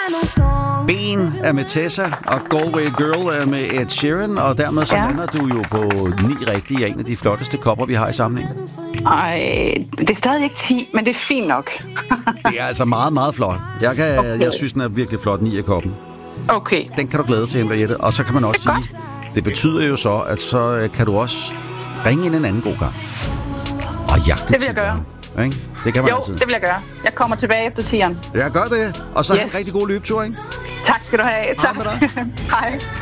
Ben er med Tessa, og Galway Girl er med Ed Sheeran, og dermed så lander du jo på 9 rigtige af en af de flotteste kopper, vi har i samlingen. Ej, det er stadig ikke 10, men det er fint nok. Det er altså meget, meget flot. Jeg synes, den er virkelig flot, 9 af koppen. Okay. Den kan du glæde til, Henriette. Og så kan man også sige, det betyder jo så, at så kan du også ringe ind en anden god gang. Og jagte. Det vil jeg gøre. Ikke? Det kan man altid. Det vil jeg gøre. Jeg kommer tilbage efter 10'eren. Jeg gør det. Og så have en rigtig god løbetur, ikke? Tak skal du have. Tak. Hej.